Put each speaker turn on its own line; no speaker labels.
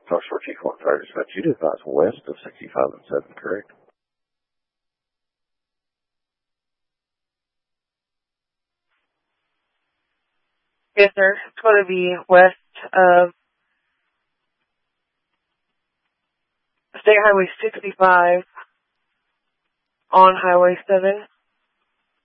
Talk Short Chief 1 Fire Dispatch. You advise west of 65 and 7, correct?
Yes, sir. It's going to be west of State Highway 65 on Highway 7.